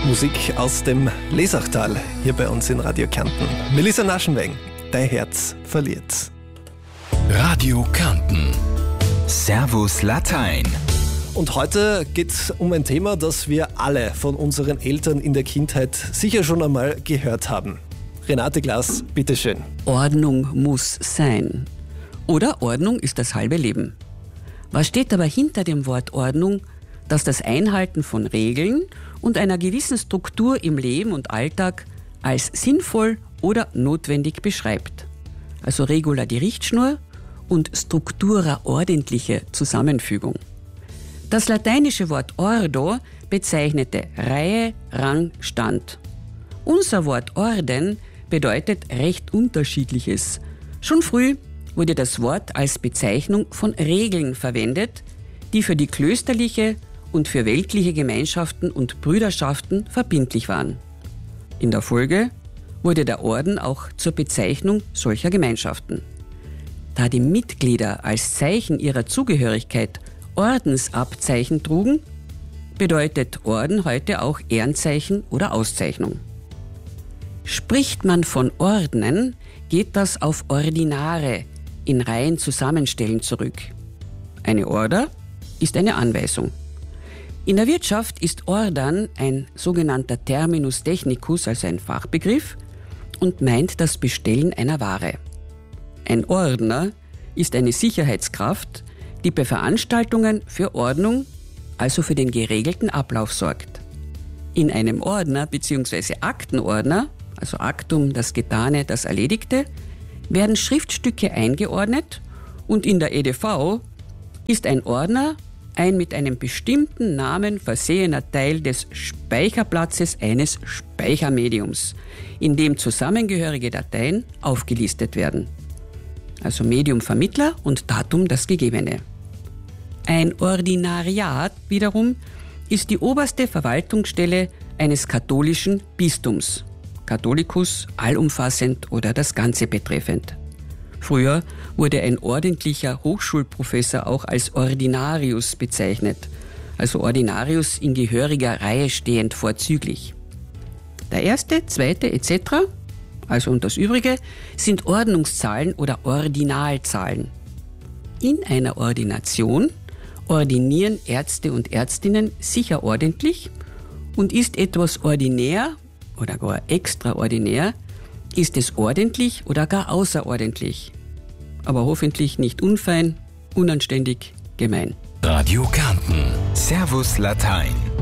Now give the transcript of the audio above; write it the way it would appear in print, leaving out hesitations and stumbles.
Musik aus dem Lesachtal, hier bei uns in Radio Kärnten. Melissa Naschenweng, Dein Herz verliert's. Radio Kärnten. Servus Latein. Und heute geht es um ein Thema, das wir alle von unseren Eltern in der Kindheit sicher schon einmal gehört haben. Renate Glas, bitteschön. Ordnung muss sein. Oder Ordnung ist das halbe Leben. Was steht aber hinter dem Wort Ordnung, das das Einhalten von Regeln und einer gewissen Struktur im Leben und Alltag als sinnvoll oder notwendig beschreibt? Also Regula die Richtschnur und Structura ordentliche Zusammenfügung. Das lateinische Wort ordo bezeichnete Reihe, Rang, Stand. Unser Wort Orden bedeutet recht Unterschiedliches. Schon früh wurde das Wort als Bezeichnung von Regeln verwendet, die für die klösterliche und für weltliche Gemeinschaften und Brüderschaften verbindlich waren. In der Folge wurde der Orden auch zur Bezeichnung solcher Gemeinschaften. Da die Mitglieder als Zeichen ihrer Zugehörigkeit Ordensabzeichen trugen, bedeutet Orden heute auch Ehrenzeichen oder Auszeichnung. Spricht man von Ordnen, geht das auf Ordinare, in Reihen zusammenstellen zurück. Eine Order ist eine Anweisung. In der Wirtschaft ist Ordern ein sogenannter Terminus technicus, also ein Fachbegriff, und meint das Bestellen einer Ware. Ein Ordner ist eine Sicherheitskraft, die bei Veranstaltungen für Ordnung, also für den geregelten Ablauf sorgt. In einem Ordner bzw. Aktenordner, also Aktum, das Getane, das Erledigte, werden Schriftstücke eingeordnet und in der EDV ist ein Ordner ein mit einem bestimmten Namen versehener Teil des Speicherplatzes eines Speichermediums, in dem zusammengehörige Dateien aufgelistet werden. Also Medium Vermittler und Datum das Gegebene. Ein Ordinariat wiederum ist die oberste Verwaltungsstelle eines katholischen Bistums. Katholicus, allumfassend oder das Ganze betreffend. Früher wurde ein ordentlicher Hochschulprofessor auch als Ordinarius bezeichnet, also Ordinarius in gehöriger Reihe stehend vorzüglich. Der erste, zweite etc., also und das Übrige, sind Ordnungszahlen oder Ordinalzahlen. In einer Ordination ordinieren Ärzte und Ärztinnen sicher ordentlich und ist etwas ordinär oder gar extraordinär, ist es ordentlich oder gar außerordentlich. Aber hoffentlich nicht unfein, unanständig, gemein. Radio Kärnten. Servus Latein.